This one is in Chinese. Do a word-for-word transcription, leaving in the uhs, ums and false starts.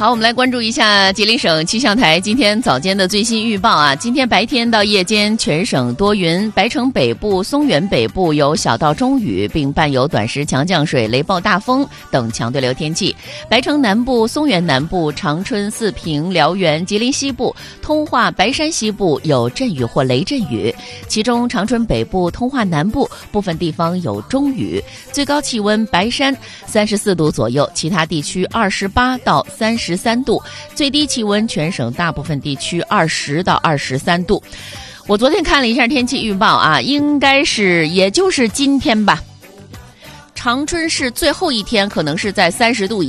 好，我们来关注一下吉林省气象台今天早间的最新预报啊。今天白天到夜间全省多云，白城北部、松原北部有小到中雨，并伴有短时强降水、雷暴大风等强对流天气。白城南部、松原南部、长春、四平、辽源、吉林西部、通化、白山西部有阵雨或雷阵雨，其中长春北部、通化南部部分地方有中雨。最高气温白山三十四度左右，其他地区二十八到三十三度，最低气温全省大部分地区二十到二十三度。我昨天看了一下天气预报啊，应该是也就是今天吧，长春市最后一天可能是在三十度以